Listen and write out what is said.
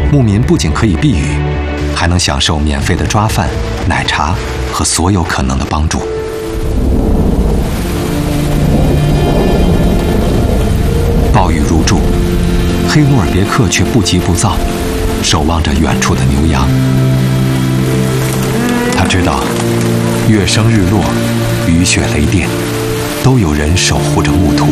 牧民不仅可以避雨，还能享受免费的抓饭、奶茶和所有可能的帮助。暴雨如注，黑努尔别克却不急不躁，守望着远处的牛羊。他知道，月升日落，雨雪雷电，都有人守护着牧途。